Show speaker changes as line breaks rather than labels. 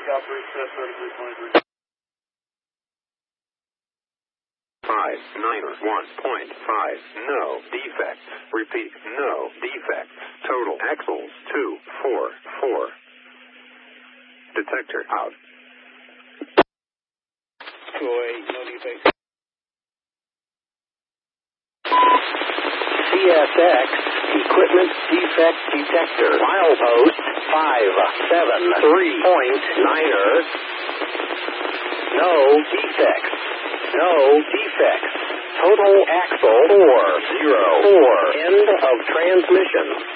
Scott Bruce, 3323.
591.5. No defects. Repeat, no defects. Total axles 244. Detector out.
208, no defects.
CSX Equipment Defect Detector. Milepost 573.9er. No defects. No defects. Total axle 404. End of transmission.